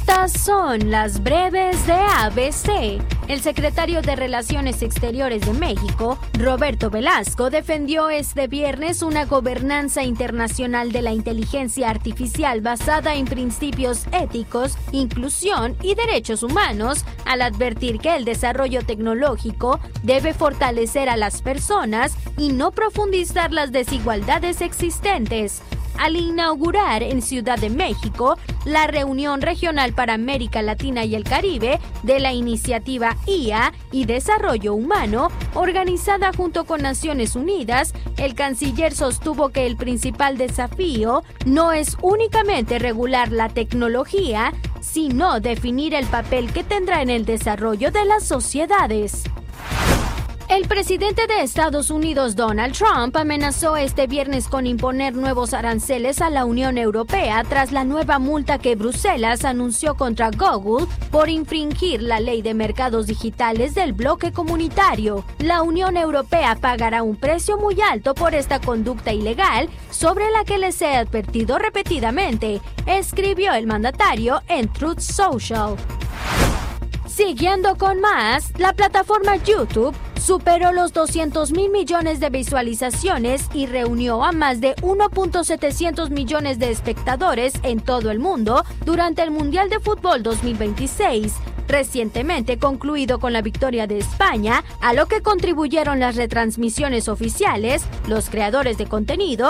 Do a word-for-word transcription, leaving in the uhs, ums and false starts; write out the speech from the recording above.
Estas son las breves de A B C. El secretario de Relaciones Exteriores de México, Roberto Velasco, defendió este viernes una gobernanza internacional de la inteligencia artificial basada en principios éticos, inclusión y derechos humanos, al advertir que el desarrollo tecnológico debe fortalecer a las personas y no profundizar las desigualdades existentes. Al inaugurar en Ciudad de México la reunión regional para América Latina y el Caribe de la iniciativa I A y Desarrollo Humano, organizada junto con Naciones Unidas, el canciller sostuvo que el principal desafío no es únicamente regular la tecnología, sino definir el papel que tendrá en el desarrollo de las sociedades. El presidente de Estados Unidos, Donald Trump, amenazó este viernes con imponer nuevos aranceles a la Unión Europea tras la nueva multa que Bruselas anunció contra Google por infringir la ley de mercados digitales del bloque comunitario. La Unión Europea pagará un precio muy alto por esta conducta ilegal sobre la que les he advertido repetidamente, escribió el mandatario en Truth Social. Siguiendo con más, la plataforma YouTube superó los doscientos mil millones de visualizaciones y reunió a más de uno punto setecientos millones de espectadores en todo el mundo durante el Mundial de Fútbol dos mil veintiséis, recientemente concluido con la victoria de España, a lo que contribuyeron las retransmisiones oficiales, los creadores de contenido